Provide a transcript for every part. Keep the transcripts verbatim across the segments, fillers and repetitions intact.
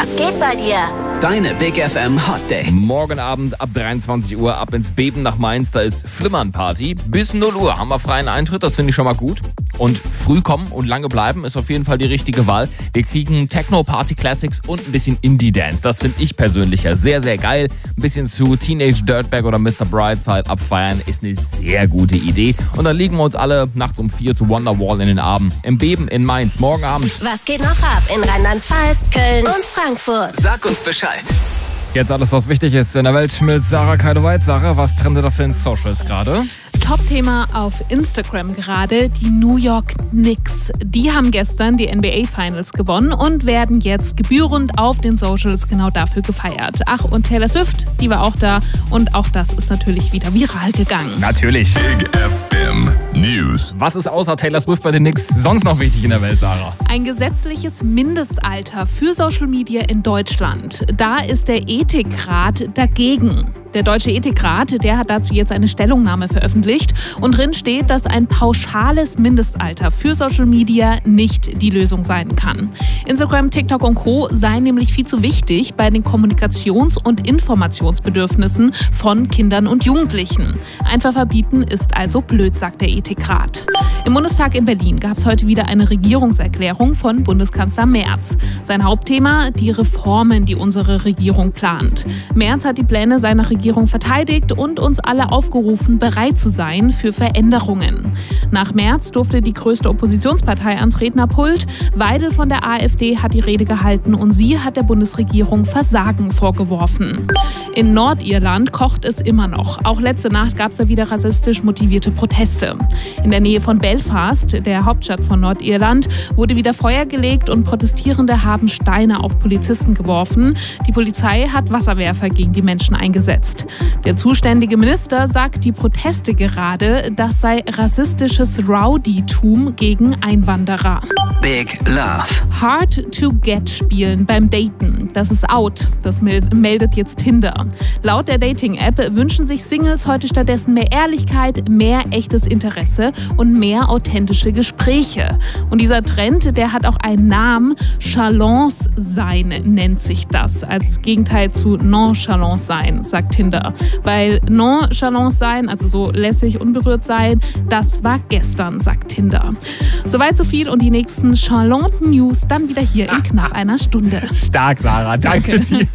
Was geht bei dir? Deine Big F M Hot Dates. Morgen Abend ab dreiundzwanzig Uhr ab ins Beben nach Mainz. Da ist Flimmern-Party. Bis null Uhr haben wir freien Eintritt. Das finde ich schon mal gut. Und früh kommen und lange bleiben ist auf jeden Fall die richtige Wahl. Wir kriegen Techno-Party-Classics und ein bisschen Indie-Dance. Das finde ich persönlich ja sehr, sehr geil. Ein bisschen zu Teenage Dirtbag oder Mister Brightside abfeiern ist eine sehr gute Idee. Und dann liegen wir uns alle nachts um vier zu Wonderwall in den Armen. Im Beben in Mainz. Morgen Abend. Was geht noch ab in Rheinland-Pfalz, Köln und Frankfurt? Sag uns Bescheid. Jetzt alles, was wichtig ist in der Welt mit Sarah Keideweit. Sarah, was trendet auf den Socials gerade? Top-Thema auf Instagram gerade, die New York Knicks. Die haben gestern die N B A Finals gewonnen und werden jetzt gebührend auf den Socials genau dafür gefeiert. Ach, und Taylor Swift, die war auch da und auch das ist natürlich wieder viral gegangen. Natürlich. Big F M News. Was ist außer Taylor Swift bei den Knicks sonst noch wichtig in der Welt, Sarah? Ein gesetzliches Mindestalter für Social Media in Deutschland. Da ist der Ethikrat dagegen. Der Deutsche Ethikrat, der hat dazu jetzt eine Stellungnahme veröffentlicht und drin steht, dass ein pauschales Mindestalter für Social Media nicht die Lösung sein kann. Instagram, TikTok und Co. seien nämlich viel zu wichtig bei den Kommunikations- und Informationsbedürfnissen von Kindern und Jugendlichen. Einfach verbieten ist also blöd, sagt der Ethikrat. Im Bundestag in Berlin gab es heute wieder eine Regierungserklärung von Bundeskanzler Merz. Sein Hauptthema, die Reformen, die unsere Regierung plant. Merz hat die Pläne seiner Regierung verteidigt und uns alle aufgerufen, bereit zu sein für Veränderungen. Nach Merz durfte die größte Oppositionspartei ans Rednerpult. Weidel von der AfD hat die Rede gehalten und sie hat der Bundesregierung Versagen vorgeworfen. In Nordirland kocht es immer noch. Auch letzte Nacht gab es da wieder rassistisch motivierte Proteste. In der Nähe von Belfast, der Hauptstadt von Nordirland, wurde wieder Feuer gelegt und Protestierende haben Steine auf Polizisten geworfen. Die Polizei hat Wasserwerfer gegen die Menschen eingesetzt. Der zuständige Minister sagt, die Proteste gerade, das sei rassistisches Rowdytum gegen Einwanderer. Big Love. Hard to Get spielen beim Daten. Das ist out. Das meldet jetzt Tinder. Laut der Dating-App wünschen sich Singles heute stattdessen mehr Ehrlichkeit, mehr echtes Interesse und mehr authentische Gespräche. Und dieser Trend, der hat auch einen Namen. Chalance sein nennt sich das. Als Gegenteil zu Nonchalance sein, sagt Tinder. Weil Nonchalance sein, also so lässig unberührt sein, das war gestern, sagt Tinder. Soweit so viel und die nächsten charlanten News dann wieder hier in knapp einer Stunde. Stark, Sarah. Danke dir.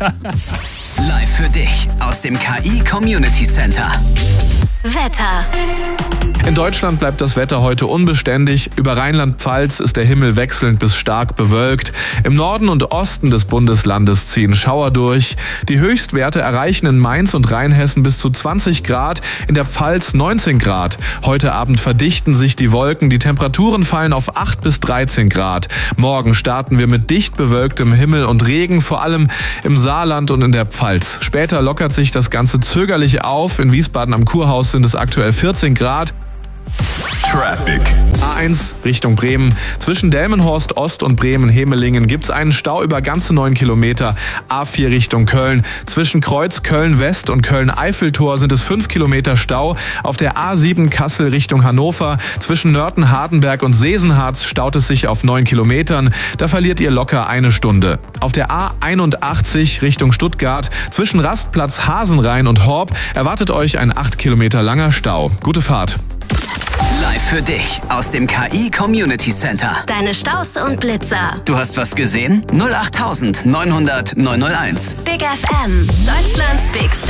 Live für dich aus dem K I Community Center. Wetter. In Deutschland bleibt das Wetter heute unbeständig. Über Rheinland-Pfalz ist der Himmel wechselnd bis stark bewölkt. Im Norden und Osten des Bundeslandes ziehen Schauer durch. Die Höchstwerte erreichen in Mainz und Rheinhessen bis zu zwanzig Grad, in der Pfalz neunzehn Grad. Heute Abend verdichten sich die Wolken. Die Temperaturen fallen auf acht bis dreizehn Grad. Morgen starten wir mit dicht bewölktem Himmel und Regen, vor allem im Saarland und in der Pfalz. Später lockert sich das Ganze zögerlich auf. In Wiesbaden am Kurhaus sind es aktuell vierzehn Grad. Traffic. A eins Richtung Bremen. Zwischen Delmenhorst Ost und Bremen-Hemelingen gibt es einen Stau über ganze neun Kilometer. A vier Richtung Köln. Zwischen Kreuz Köln-West und Köln-Eiffeltor sind es fünf Kilometer Stau. Auf der A sieben Kassel Richtung Hannover. Zwischen Nörten, Hardenberg und Sesenharz staut es sich auf neun Kilometern. Da verliert ihr locker eine Stunde. Auf der A einundachtzig Richtung Stuttgart. Zwischen Rastplatz Hasenrhein und Horb erwartet euch ein acht Kilometer langer Stau. Gute Fahrt. Live für dich aus dem K I Community Center. Deine Staus und Blitzer. Du hast was gesehen? null acht neunhundert neunhundert neunhunderteins. Big F M. Deutschlands Big Star.